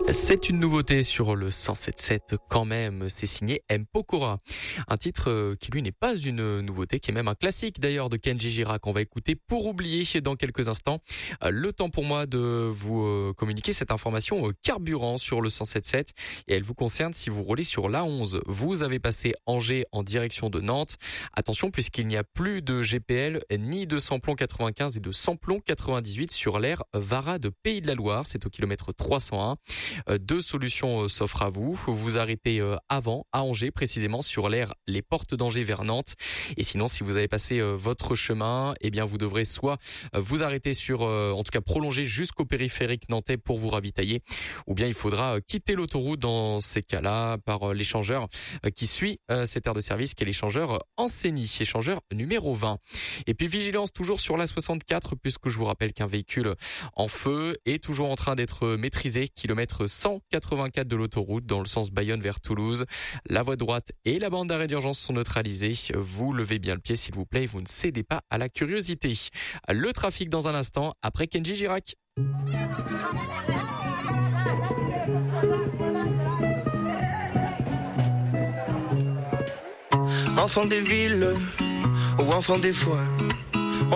C'est une nouveauté sur le 107.7 quand même, c'est signé M. Pokora. Un titre qui lui n'est pas une nouveauté, qui est même un classique d'ailleurs de Kenji Girac. On va écouter Pour oublier dans quelques instants. Le temps pour moi de vous communiquer cette information carburant sur le 107.7 et elle vous concerne si vous roulez sur l'A11. Vous avez passé Angers en direction de Nantes. Attention puisqu'il n'y a plus de GPL ni de samplon 95 et de samplon 98 sur l'aire Vara de Pays de la Loire. C'est au kilomètre 301. Deux solutions s'offrent à vous. Vous arrêtez avant, à Angers, précisément sur l'aire Les Portes d'Angers vers Nantes. Et sinon, si vous avez passé votre chemin, eh bien, vous devrez soit vous arrêter sur, en tout cas, prolonger jusqu'au périphérique nantais pour vous ravitailler, ou bien il faudra quitter l'autoroute dans ces cas-là par l'échangeur qui suit cette aire de service, qui est l'échangeur Ancenis, échangeur numéro 20. Et puis, vigilance toujours sur la 64, puisque je vous rappelle qu'un véhicule en feu est toujours en train d'être maîtrisé, kilomètre 184 de l'autoroute dans le sens Bayonne vers Toulouse. La voie droite et la bande d'arrêt d'urgence sont neutralisées. Vous levez bien le pied s'il vous plaît et vous ne cédez pas à la curiosité. Le trafic dans un instant après Kenji Girac. Enfant des villes ou enfant des foins,